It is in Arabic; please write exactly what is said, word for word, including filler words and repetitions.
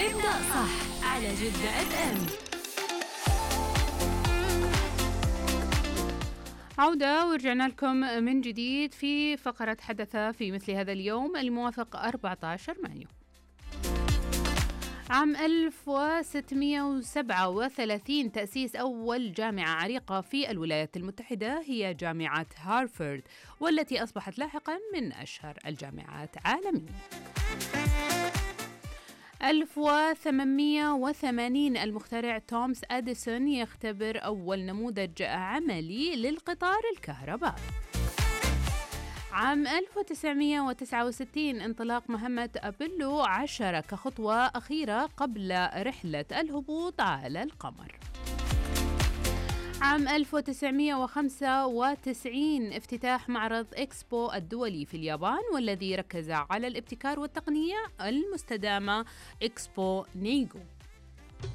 ابدأ صح على جدة اف ام. عودة ورجعنا لكم من جديد في فقرة حدث في مثل هذا اليوم الموافق أربعة عشر مايو. عام ألف وستمئة وسبعة وثلاثين تأسيس أول جامعة عريقة في الولايات المتحدة هي جامعة هارفارد، والتي أصبحت لاحقا من أشهر الجامعات عالميا. ألف وثمانمئة وثمانين المخترع توماس أديسون يختبر أول نموذج عملي للقطار الكهربائي. عام ألف وتسعمئة وتسعة وستين انطلاق مهمة أبولو عشرة كخطوة أخيرة قبل رحلة الهبوط على القمر. عام ألف وتسعمئة وخمسة وتسعين افتتاح معرض إكسبو الدولي في اليابان، والذي ركز على الابتكار والتقنية المستدامة إكسبو نيجو.